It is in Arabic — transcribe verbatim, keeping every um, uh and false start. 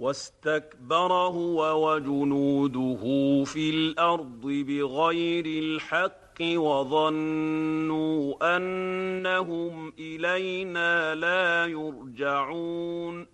واستكبر هو وجنوده في الأرض بغير الحق وظنوا أنهم إلينا لا يرجعون